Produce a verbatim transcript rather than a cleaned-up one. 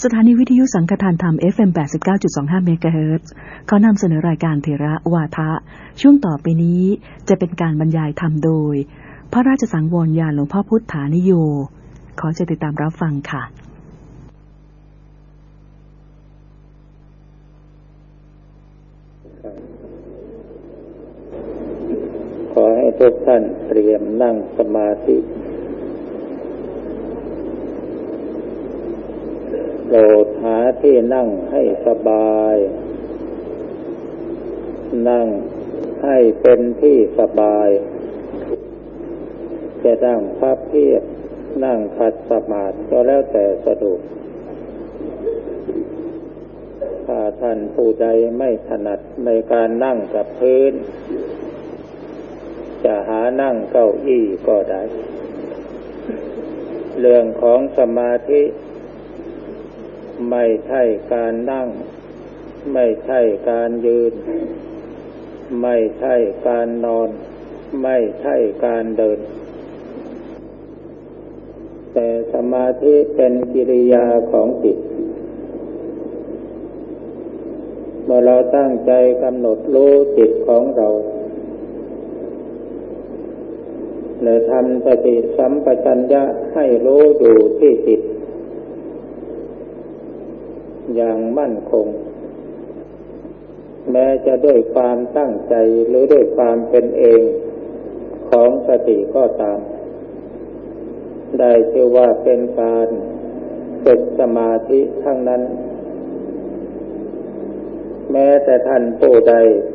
สถานีวิทยุสังฆทานธรรม เอฟ เอ็ม แปดสิบเก้าจุดสองห้า เมกะเฮิรตซ์ขอนำเสนอรายการเถระวาทะช่วงต่อไปนี้จะเป็นการบรรยายธรรมโดยพระราชสังวรญาณหลวงพ่อพุทธานิโยขอจะติดตามรับฟังค่ะขอให้ทุกท่านเตรียมนั่งสมาธิโปรดหาที่นั่งให้สบายนั่งให้เป็นที่สบายจะนั่งพับเพียบนั่งขัดสมาธิก็แล้วแต่สะดวกถ้าท่านผู้ใดไม่ถนัดในการนั่งกับพื้นจะหานั่งเก้าอี้ก็ได้เรื่องของสมาธิไม่ใช่การนั่งไม่ใช่การยืนไม่ใช่การนอนไม่ใช่การเดินแต่สมาธิเป็นกิริยาของจิตเมื่อเราตั้งใจกำหนดรู้จิตของเราและทำสติสัมปชัญญะให้รู้อยู่ที่จิตอย่างมั่นคงแม้จะด้วยความตั้งใจหรือด้วยความเป็นเองของสติก็ตามได้ชื่อว่าเป็นการฝึกสมาธิทั้งนั้นแม้แต่ท่านผู้ใด